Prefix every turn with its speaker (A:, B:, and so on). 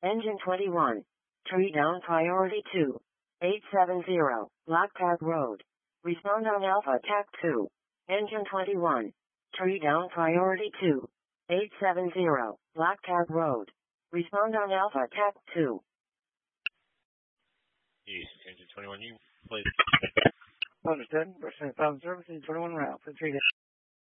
A: Engine 21. Tree down priority 2. 870. Lockpad Road. Respond on Alpha TAC 2. Engine 21. Tree down priority 2. 870. Lockpad Road. Respond on Alpha TAC 2.
B: East, Engine 21, you please.
C: Understood. First 5 service, Engine 21 route for 3 days.